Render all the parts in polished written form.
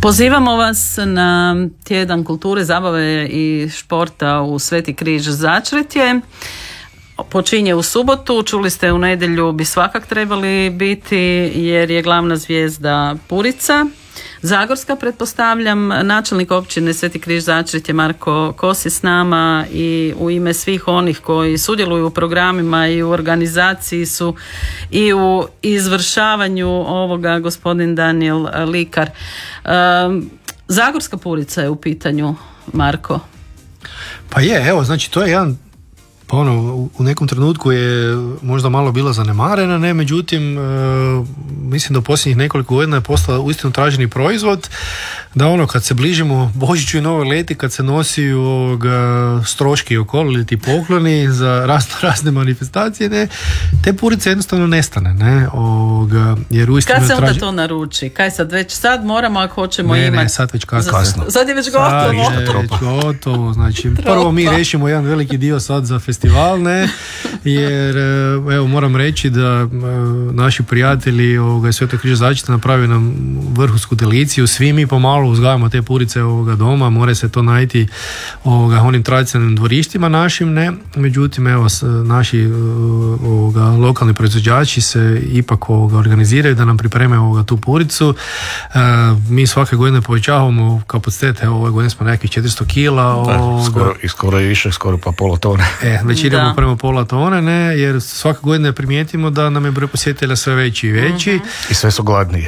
Pozivamo vas na tjedan kulture, zabave i športa u Sveti križ Začretje. Počinje u subotu, čuli ste u nedjelju bi svakak trebali biti jer je glavna zvijezda Purica. Zagorska, pretpostavljam, načelnik općine Sveti križ Začretje Marko Kos je s nama i u ime svih onih koji sudjeluju u programima i u organizaciji su i u izvršavanju ovoga gospodin Daniel Likar. Zagorska Purica je u pitanju, Marko. Pa je, evo, znači to je jedan, pa u nekom trenutku je možda malo bila zanemarena, ne, međutim mislim da u posljednjih nekoliko godina je postala uistinu traženi proizvod, da kad se bližimo Božiću i Novoj leti, kad se nosiju stroški okolo ili ti pokloni za razne manifestacije, ne, te purice jednostavno nestane, ne, jer uistinu kad se onda to naruči? Kaj sad moramo ako hoćemo imati? Ne, sad već kasno. Sad je već gotovo. Sad je već gotovo, znači prvo mi rešimo jedan veliki dio sad za festival, ne, jer evo moram reći da naši prijatelji Svetog križa Začretje napravio nam vrhunsku deliciju, svi mi pomalo uzgajamo te purice doma, mora se to najti onim tradicionalnim dvorištima našim, ne, međutim evo naši lokalni proizvođači se ipak organiziraju da nam pripreme tu puricu. Mi svake godine povećavamo kapacitet, evo ove godine smo nekih 400 kila. Skoro i više, skoro pa pola tone. Već idemo prema pola tone, ne, jer svake godine primijetimo da nam je broj posjetitelja sve veći i veći. I sve su gladniji.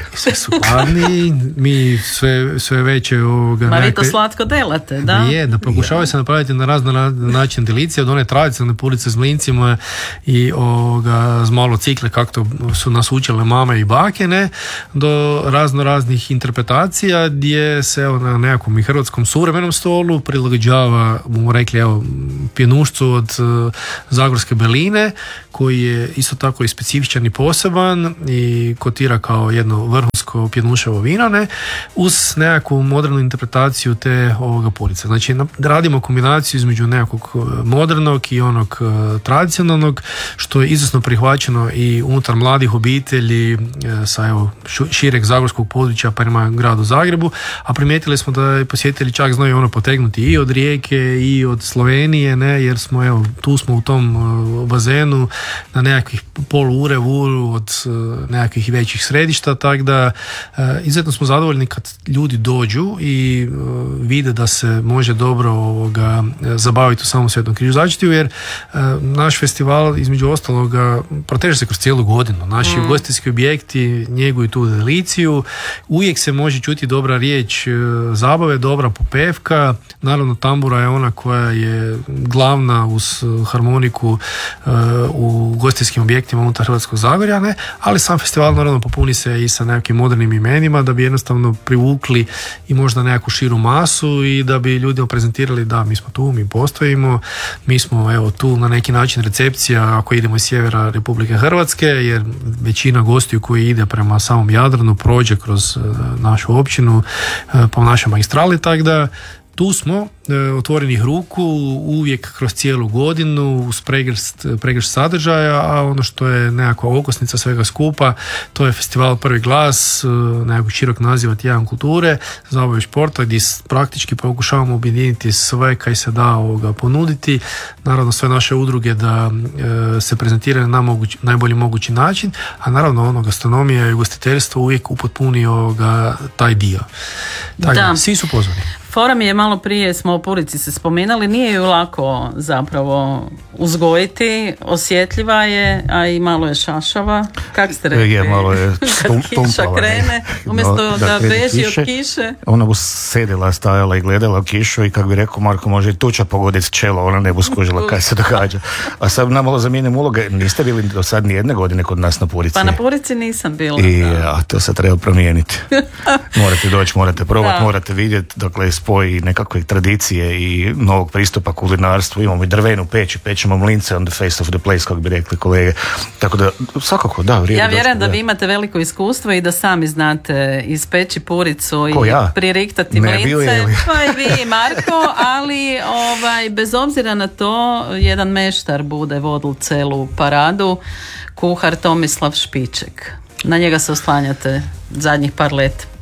Mi sve veće vi to slatko delate, da? Je, da pokušavaju se napraviti na razne način delicije, od one tradicionalne purice s mlincima i s malo cikle kako su nas učile mame i bake, ne, do raznih interpretacija gdje se na nekakvom i hrvatskom suvremenom stolu prilagođava, bomo rekli, pjenušcu od zagorske beline, koji je isto tako i specifičan i poseban i kotira kao jedno vrhunsko pjenuševo vino, ne, uz nekakvu modernu interpretaciju te purice. Znači radimo kombinaciju između nekakvog modernog i onog tradicionalnog, što je izvrsno prihvaćeno i unutar mladih obitelji sa šireg zagorskog područja prema gradu Zagrebu, a primijetili smo da posjetitelji čak znaju potegnuti i od Rijeke i od Slovenije, ne, jer smo tu smo u tom bazenu na nekakvih pol ure od nekakvih većih središta, tako da izuzetno smo zadovoljni kad ljudi dođu i vide da se može dobro zabaviti u samom Svetom križu Začretje, jer naš festival između ostaloga proteže se kroz cijelu godinu. Naši ugostiteljski objekti njeguju tu deliciju, uvijek se može čuti dobra riječ zabave, dobra popevka, naravno tambura je ona koja je glavna uz harmoniku u ugostiteljskim objektima unutar Hrvatskog Zagorja, ne? Ali sam festival naravno popuni se i sa nekakvim modernim imenima da bi jednostavno privukli i možda nekakvu širu masu i da bi ljudima prezentirali da mi smo tu, mi postojimo, mi smo tu na neki način recepcija ako idemo iz sjevera Republike Hrvatske, jer većina gostiju koji ide prema samom Jadranu prođe kroz našu općinu po našoj magistrali, tako da tu smo otvorenih ruku uvijek kroz cijelu godinu uz pregršt sadržaja, a ono što je nekakva okosnica svega skupa, to je festival Prvi glas, nekakvog širok naziva Tjedan kulture, zabave i športa, gdje praktički pokušavamo objediniti sve kaj se da ponuditi, naravno sve naše udruge da se prezentiraju na najbolji mogući način, a naravno gastronomija i ugostiteljstvo uvijek upotpuni taj dio. Tako, svi su pozvani. Forum je malo prije, smo o purici se spominali, nije ju lako zapravo uzgojiti, osjetljiva je, a i malo je šašava. Kako ste rekli? Je, malo je kad kiša krene, umjesto da beži od kiše. Ona bu sedila, stajala i gledala kišu i kako bi rekao Marko, može i tuča pogoditi čelo, ona ne bu skužila kaj se događa. A sad nam malo zamijenim uloge, niste bili do sad ni jedne godine kod nas na purici? Pa na purici nisam bila. A to se treba promijeniti. Morate doći, morate probati, morate vidjeti, dakle spoj nekakve tradicije i novog pristupa kulinarstvu. Imamo i drvenu peć, pećemo mlince on the face of the place, kako bi rekli kolege. Tako da, svakako, da, vrijedi. Ja vjerujem da vi imate veliko iskustvo i da sami znate ispeći puricu i pririktati mlince. Pa i vi, Marko, ali bez obzira na to, jedan meštar bude vodil celu paradu, kuhar Tomislav Špiček. Na njega se oslanjate zadnjih par let.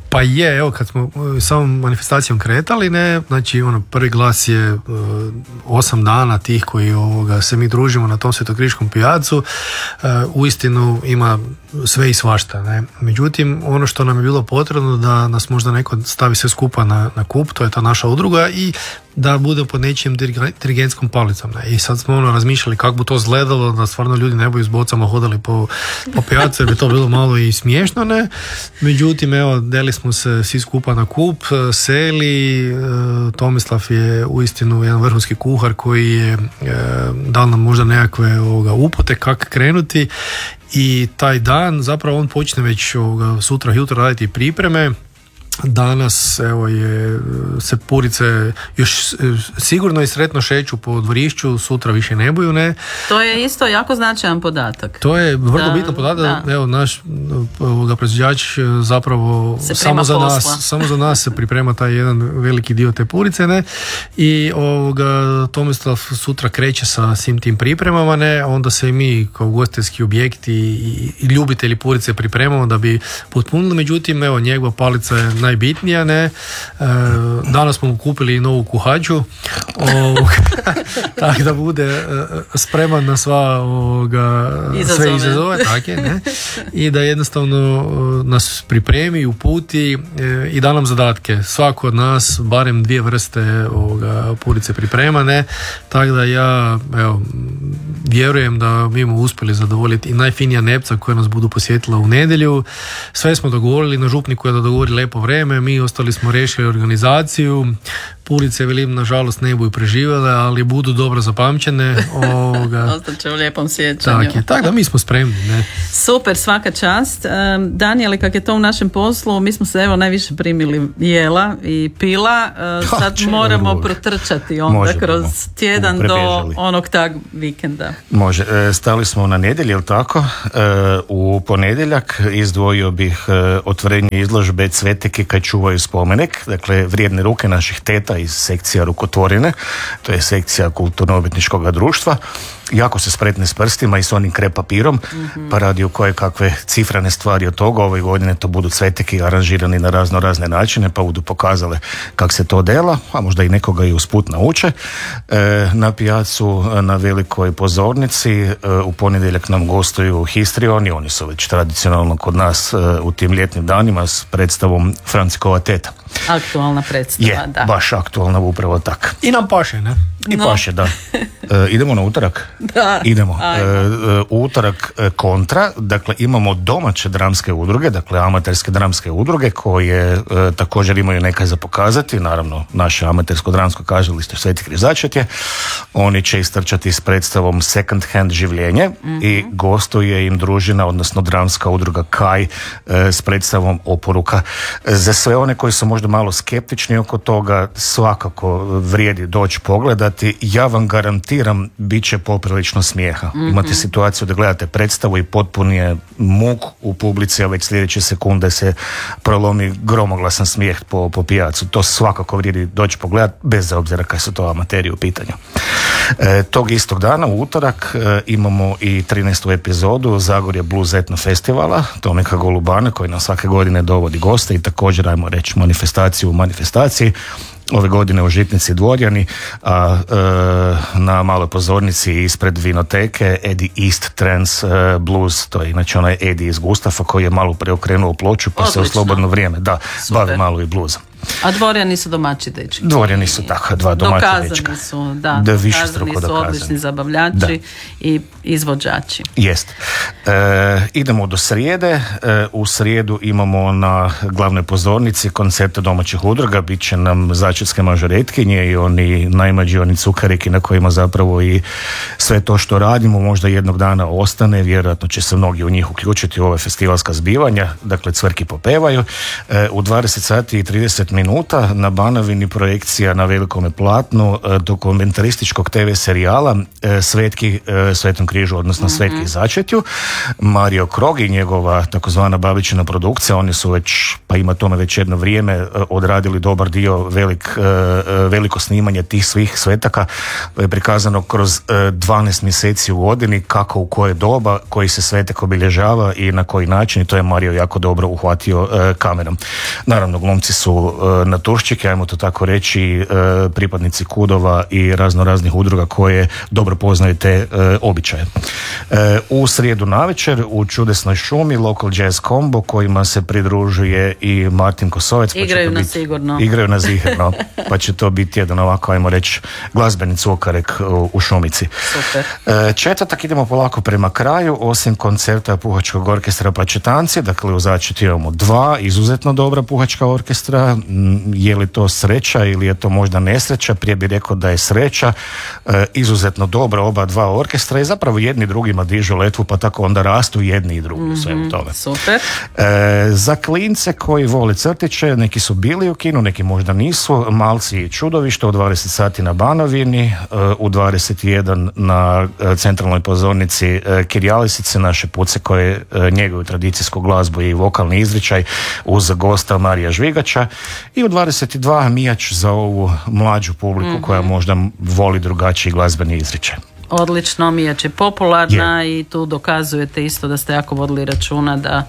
Pa je, evo kad smo samom manifestacijom kretali, ne, znači prvi glas je 8 dana tih koji se mi družimo na tom Svetokriškom pijacu, uistinu ima sve i svašta, ne. Međutim, ono što nam je bilo potrebno da nas možda neko stavi sve skupa na kup, to je ta naša udruga, i da bude pod nečijim dirigentskom palicom, ne. I sad smo razmišljali kako bi to izgledalo, da stvarno ljudi ne bi s bocama hodali po pijacu, jer bi to bilo malo i smiješno, ne. Međutim, evo, deli smo se svi skupa na kup, seli, Tomislav je uistinu jedan vrhunski kuhar koji je dal nam možda nekakve upute kako krenuti, i taj dan zapravo on počne već sutra jutro raditi pripreme. Danas evo se purice još sigurno i sretno šeću po dvorišću, sutra više ne buju, ne. To je isto jako značajan podatak. To je vrlo bitan podatak, evo naš proizvođač zapravo samo za nas se priprema taj jedan veliki dio te purice, ne. I Tomislav sutra kreće sa svim tim pripremama, ne. Onda se i mi kao ugostiteljski objekti i ljubitelji purice pripremamo da bi potpunili, međutim evo njegova palica je najbitnija, ne. Danas smo kupili i novu kuhaču, tako da bude spreman na sve izazove, tako je, ne. I da jednostavno nas pripremi, uputi i da nam zadatke. Svako od nas barem 2 vrste purice priprema, ne. Tako da ja vjerujem da mi smo uspjeli zadovoljiti i najfinija nepca koja nas budu posjetila u nedjelju. Sve smo dogovorili, na župniku je da dogovori lepo vreme, mi ostali smo riješili organizaciju. Purice, velim, nažalost ne budu preživjele, ali budu dobro zapamćene. Ostaće u lijepom sjećanju. Tako da mi smo spremni, ne. Super, svaka čast. Danijeli, kak je to u našem poslu, mi smo se najviše primili jela i pila. Sad moramo protrčati onda kroz tjedan do onog tag vikenda. Može. Stali smo na nedjelji, jel tako? U ponedjeljak izdvojio bih otvorenje izložbe Cveteke kaj čuvaju spomenik, dakle vrijedne ruke naših teta iz sekcija rukotvorine, to je sekcija kulturno-obrtničkog društva. Jako se spretne s prstima i s onim krep papirom, pa radi o koje kakve cifrane stvari od toga. Ove godine to budu cveteki aranžirani na razne načine, pa budu pokazale kako se to dela, a možda i nekoga i usput nauče. Na pijacu na velikoj pozornici u ponedjeljak nam gostuju histrioni, oni su već tradicionalno kod nas u tim ljetnim danima s predstavom Francikova teta. Aktualna predstava, da. Baš aktualna, upravo tak. I nam paše, ne? Paše, da. Idemo na utorak? Da. Idemo. Utorak kontra, dakle imamo domaće dramske udruge, dakle amaterske dramske udruge koje također imaju nekaj za pokazati, naravno naše amatersko dramsko kazalište Sveti Križ Začretje. Oni će istrčati s predstavom Second Hand življenje i gostuje im družina, odnosno dramska udruga Kaj s predstavom Oporuka. Za sve one koji su možda malo skeptični oko toga, svakako vrijedi doći pogledati. Ja vam garantiram, bit će poprilično smijeha. Imate situaciju da gledate predstavu i potpun je muk u publici, a već sljedeće sekunde se prolomi gromoglasan smijeh po pijacu. To svakako vrijedi doći pogledati, bez obzira kaj su to amateri u pitanju. Tog istog dana, u utorak, imamo i 13. epizodu Zagorje Blues Etno Festivala Tomika Golubana, koji nam svake godine dovodi goste i također, ajmo reći, manifestaciju u manifestaciji. Ove godine u Žitnici Dvorjani, a na maloj pozornici ispred vinoteke Eddie East Trance Blues, to je inače onaj Eddie iz Gustafa koji je malo preokrenuo ploču pa se u slobodno vrijeme bavi malo i bluzom. A Dvorjani su domaći dečki. Dvorjani su tako, 2 domaća dečka. Dokazani su odlični zabavljači i izvođači. Jest. Idemo do srijede. U srijedu imamo na glavnoj pozornici koncerte domaćih udruga. Biće nam začetske mažoretkinje i oni najmlađi, oni cukariki na kojima zapravo i sve to što radimo možda jednog dana ostane. Vjerojatno će se mnogi u njih uključiti u ove festivalska zbivanja. Dakle, cvrki popevaju. U 20 sati i 30 20 minuta na Banovini projekcija na velikome platnu dokumentarističkog TV serijala Svetki Svetom križu, odnosno Svetki začetju. Mario Krog i njegova takozvana babičina produkcija, oni su već, pa ima tome već jedno vrijeme, odradili dobar dio, veliko snimanje tih svih svetaka je prikazano kroz 12 mjeseci u godini, kako u koje doba, koji se svetak obilježava i na koji način, i to je Mario jako dobro uhvatio kamerom. Naravno, glumci su naturščike, ajmo to tako reći, pripadnici KUD-ova i raznih udruga koje dobro poznaju te običaje. U srijedu navečer u Čudesnoj šumi Local Jazz Combo, kojima se pridružuje i Martin Kosovec. Igraju nas sigurno. Igraju nas sigurno, pa će to biti jedan ovako, ajmo reći, glazbeni cukarek u Šumici. Super. Četvrtak idemo polako prema kraju, osim koncerta Puhačkog orkestra Plaćetanci, dakle u začetju imamo 2 izuzetno dobra puhačka orkestra. Je li to sreća ili je to možda nesreća? Prije bih rekao da je sreća. Izuzetno dobra oba 2 orkestra i zapravo jedni drugima dižu letvu, pa tako onda rastu jedni i drugi u svemu tome. Super. Za klince koji vole crtiće, neki su bili u kinu, neki možda nisu. Malci i čudovište u 20 sati na Banovini, u 21 na centralnoj pozornici Kirjalisice, naše puce koje njeguju tradicijsku glazbu i vokalni izričaj uz gosta Marija Žvigača, i u 22 Mijač za ovu mlađu publiku koja možda voli drugačiji glazbeni izričaj. Odlično, Mijač je popularna i tu dokazujete isto da ste jako vodili računa da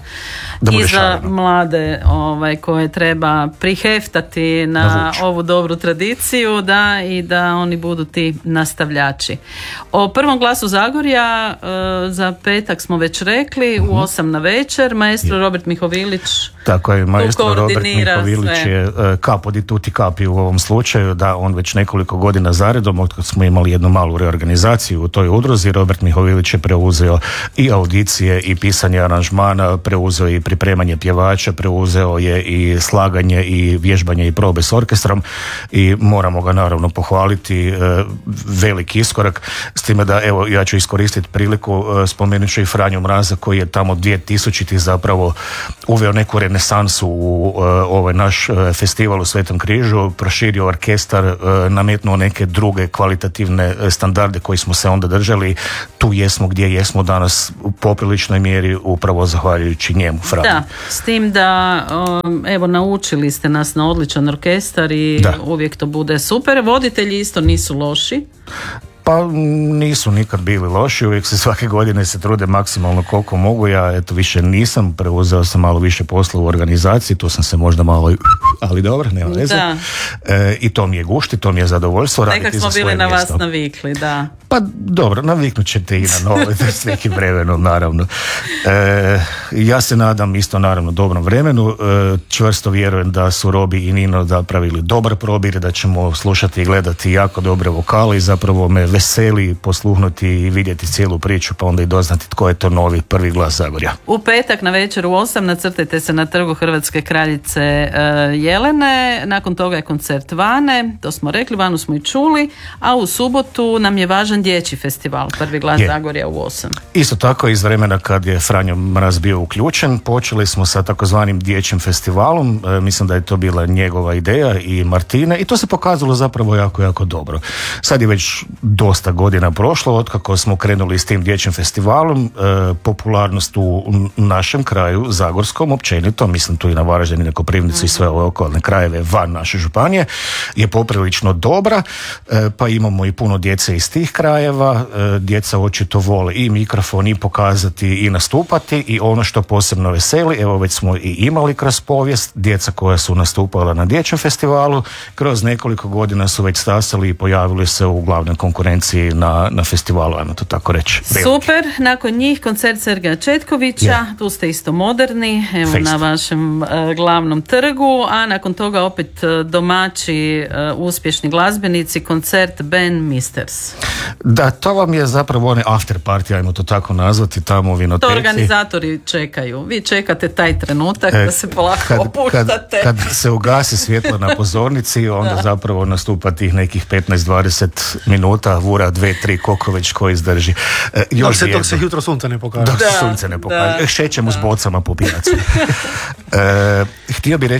i za mlade koje treba priheftati na ovu dobru tradiciju, i da oni budu ti nastavljači. O prvom glasu Zagorja za petak smo već rekli, u 8 na večer, maestro Robert Mihovilić. Tako je, maestro Robert Mihovilić je capo di tutti capi u ovom slučaju, da on već nekoliko godina zaredom, od kad smo imali jednu malu reorganizaciju u toj udruzi, Robert Mihovilić je preuzeo i audicije i pisanje aranžmana, preuzeo i pripremanje pjevača, preuzeo je i slaganje i vježbanje i probe s orkestrom i moramo ga naravno pohvaliti, veliki iskorak, s time da evo ja ću iskoristiti priliku, spomenut ću i Franju Mraza koji je tamo 2000 zapravo uveo neku renesansu u ovaj naš festival u Svetom križu, proširio orkestar, nametnuo neke druge kvalitativne standarde koji smo se onda držali. Tu jesmo gdje jesmo danas u popriličnoj mjeri upravo zahvaljujući njemu, Franju. Da, s tim da evo naučili ste nas na odličan orkestar i uvijek to bude super. Voditelji isto nisu loši. Pa nisu nikad bili loši, uvijek se svake godine se trude maksimalno koliko mogu. Ja eto više nisam, preuzeo sam malo više posla u organizaciji, tu sam se možda malo, ali dobro, nema veze. I to mi je gušti, to mi je zadovoljstvo raditi za svoje mjesto. Nekak smo bili na vas navikli, da. Pa dobro, naviknut ćete i na nove s nekim vremenom, naravno. Ja se nadam isto naravno dobrom vremenu, čvrsto vjerujem da su Robi i Nino napravili dobar probir, da ćemo slušati i gledati jako dobre vokale i zapravo me veseli posluhnuti i vidjeti cijelu priču, pa onda i doznati tko je to novi prvi glas Zagorja. U petak na večer u 8 nacrtajte se na trgu Hrvatske kraljice Jelene, nakon toga je koncert Vane, to smo rekli, Vanu smo i čuli, a u subotu nam je važan dječji festival, prvi glas Zagorja u 8. Isto tako iz vremena kad je Franjo Mraz bio uključen, počeli smo sa takozvanim dječjim festivalom, mislim da je to bila njegova ideja i Martine i to se pokazalo zapravo jako, jako dobro. Sad je već dosta godina prošlo otkako smo krenuli s tim dječjim festivalom, popularnost u našem kraju, zagorskom općenito, mislim tu i na Varaždin i na Koprivnicu i sve ove okolne krajeve van naše županije, je poprilično dobra, pa imamo i puno djece iz tih krajeva, djeca očito vole i mikrofon i pokazati i nastupati i ono što posebno veseli, evo već smo i imali kroz povijest, djeca koja su nastupala na dječjem festivalu, kroz nekoliko godina su već stasali i pojavili se u glavnoj konkurenciji na festivalu, ajmo to tako reći. Super, nakon njih koncert Sergeja Četkovića, tu ste isto moderni, evo na vašem glavnom trgu, a nakon toga opet domaći uspješni glazbenici, koncert Ben Misters. Da, to vam je zapravo onaj after party, ajmo to tako nazvati, tamo u Vinoteci. To organizatori čekaju. Vi čekate taj trenutak da se polako opuštate. Kad se ugasi svjetlo na pozornici, onda zapravo nastupa tih nekih 15-20 minuta, vura 2-3, koliko već ko izdrži. Dok se jutro sunce ne pokaže. Dok se sunce ne pokaže. Šećemo s bocama po pijacu. Htio bih reći još jednu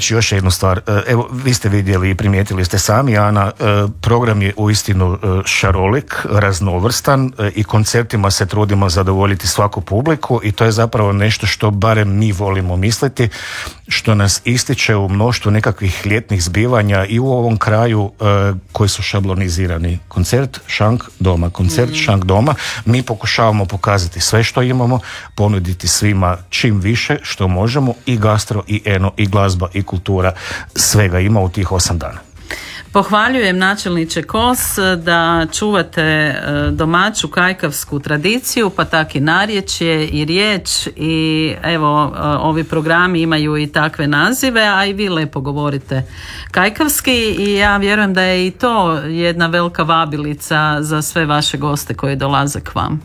jednu stvar. Evo, vi ste vidjeli i primijetili ste sami, Ana, program je uistinu šarolik, raznovrstan i koncertima se trudimo zadovoljiti svaku publiku i to je zapravo nešto što barem mi volimo misliti, što nas ističe u mnoštvu nekakvih ljetnih zbivanja i u ovom kraju koji su šablonizirani. Koncert, šank, doma. Koncert, šank, doma. Mi pokušavamo pokazati sve što imamo, ponuditi svima čim više što možemo, i gastro, i eno, i glazba, i kultura, svega ima u tih 8 dana. Pohvaljujem, načelniče Kos, da čuvate domaću kajkavsku tradiciju, pa tak i narječje i riječ, i evo, ovi programi imaju i takve nazive, a i vi lepo govorite kajkavski i ja vjerujem da je i to jedna velika vabilica za sve vaše goste koji dolaze k vam.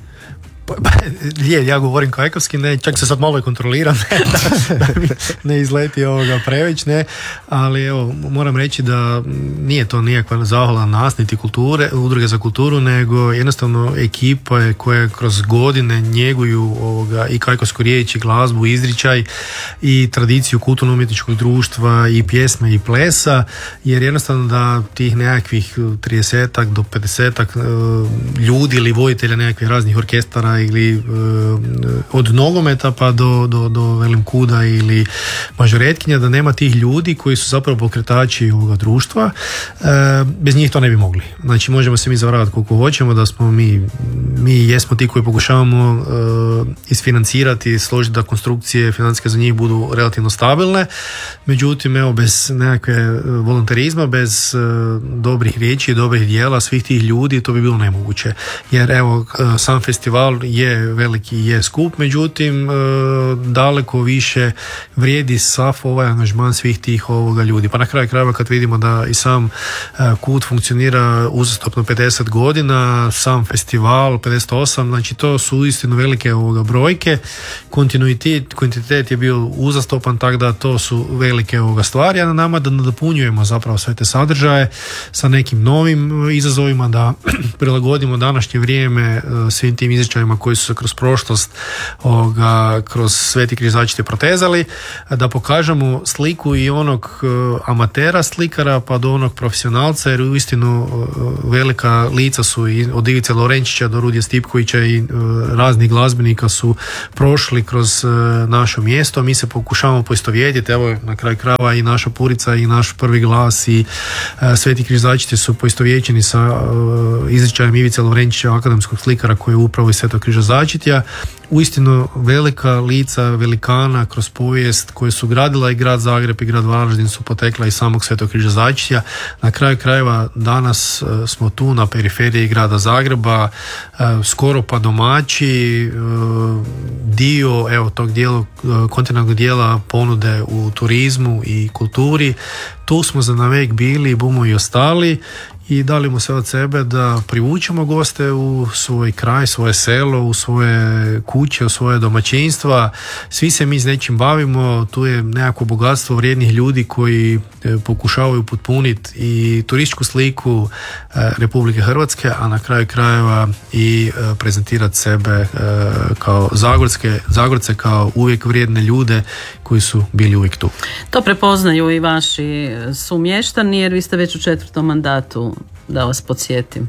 Ja govorim kajkavski, ne, čak se sad malo i kontroliram, da ne izleti prević, ne, ali evo, moram reći da nije to nikakva zahvala nas, niti udruge za kulturu, nego jednostavno ekipa koja kroz godine njeguju i kajkavsku riječ, i glazbu, izričaj, i tradiciju kulturno-umjetničkog društva, i pjesme, i plesa, jer jednostavno da tih nekakvih 30 do 50 ljudi ili voditelja nekakvih raznih orkestara ili od nogometa pa do velim kuda ili mažoretkinja, da nema tih ljudi koji su zapravo pokretači ovoga društva, bez njih to ne bi mogli. Znači, možemo se mi zavaravati koliko hoćemo da smo mi jesmo ti koji pokušavamo isfinancirati, složiti da konstrukcije financijske za njih budu relativno stabilne, međutim, evo, bez nekakve volonterizma, bez dobrih riječi, dobrih dijela svih tih ljudi, to bi bilo nemoguće. Jer evo, sam festival je veliki, je skup, međutim daleko više vrijedi sav ovaj angažman svih tih ljudi. Pa na kraju krajeva, kad vidimo da i sam KUT funkcionira uzastopno 50 godina, sam festival 58, znači to su uistinu velike brojke. Kontinuitet je bio uzastopan, tako da to su velike stvari, a na nama da nadopunjujemo zapravo sve te sadržaje sa nekim novim izazovima, da prilagodimo današnje vrijeme svim tim izričajima koji su se kroz prošlost kroz Sveti križ začetje protezali, da pokažemo sliku i onog amatera slikara pa do onog profesionalca, jer uistinu velika lica su i od Ivice Lorenčića do Rudija Stipkovića i raznih glazbenika su prošli kroz naše mjesto. Mi se pokušavamo poistovjetiti, evo na kraju krajeva i naša Purica i naš Prvi glas i Sveti križ začetje su poistovjećeni sa izričajem Ivice Lorenčića, akademskog slikara koji je upravo iz Svetog križa začetja. Uistinu velika lica velikana kroz povijest koje su gradila i grad Zagreb i grad Varaždin su potekla iz samog Svetog križa začetja. Na kraju krajeva danas smo tu na periferiji grada Zagreba, skoro pa domaći, dio tog dijela, kontinentalnog dijela ponude u turizmu i kulturi. Tu smo za navek bili i bumo i ostali i dali mu sve od sebe da privučemo goste u svoj kraj, svoje selo, u svoje kuće, u svoje domaćinstva. Svi se mi s nečim bavimo, tu je nekako bogatstvo vrijednih ljudi koji pokušavaju potpuniti i turističku sliku Republike Hrvatske, a na kraju krajeva i prezentirati sebe kao Zagorce, kao uvijek vrijedne ljude koji su bili uvijek tu. To prepoznaju i vaši sumještani, jer vi ste već u 4. mandatu, da vas podsjetim.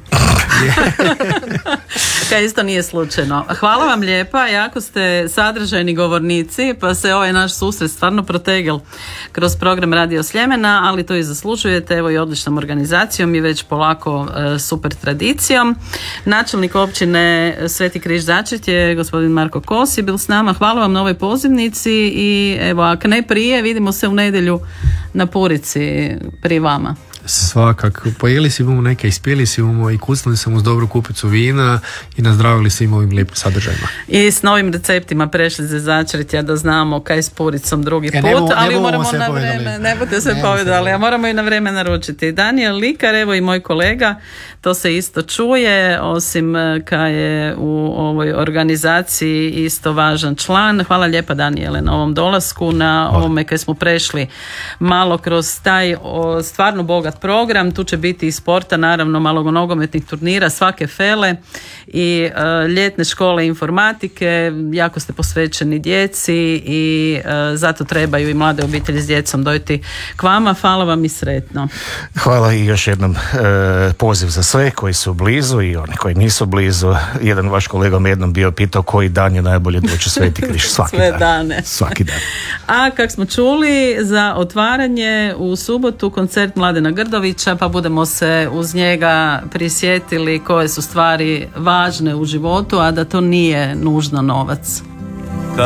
Kaj isto nije slučajno. Hvala vam lijepa, jako ste sadržajni govornici, pa se ovaj naš susret stvarno protegel kroz program Radio Sljemena, ali to i zaslužujete, evo i odličnom organizacijom i već polako super tradicijom. Načelnik općine Sveti križ začetje, gospodin Marko Kos, je bil s nama. Hvala vam na ovoj pozivnici i evo, ako ne prije, vidimo se u nedjelju na Purici pri vama. Svakako, pojeli si imamo neke, ispijeli si imamo i kucnuli sam uz dobru kupicu vina i nazdravili svim ovim lijepim sadržajima. I s novim receptima prešli za začetja da znamo kaj s Puricom drugi put, ali moramo na vreme, ne budete se povedali, a moramo i na vreme naručiti. Daniel Likar, evo i moj kolega, to se isto čuje, osim kaj je u ovoj organizaciji isto važan član. Hvala lijepa, Daniele, na ovom dolasku, na ovome kaj smo prešli malo malo kroz taj stvarno bogat program. Tu će biti i sporta, naravno malo nogometnih turnira svake fele i ljetne škole informatike. Jako ste posvećeni djeci i zato trebaju i mlade obitelji s djecom dojти k vama. Hvala vam i sretno. Hvala i još jednom poziv za sve koji su blizu i oni koji nisu blizu. Jedan vaš kolega me jednom bio pitao koji dan je najbolje doći u Sveti Križ. Svaki Sve dan. dane. Svaki dan. A kak smo čuli, za otvaranje u subotu koncert Mladena Grdovića, pa budemo se uz njega prisjetili koje su stvari važne u životu, a da to nije nužno novac.